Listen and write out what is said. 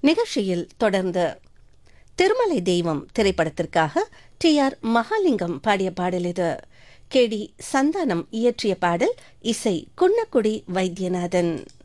நிகழ்ச்சியில் தொடர்ந்து திருமலை தெய்வம் திரைப்படத்திற்காக டி.ஆர். மகாலிங்கம் பாடிய பாடல் இது. கே.டி. சந்தானம் இயற்றிய பாடல், இசை குன்னக்குடி வைத்தியநாதன்.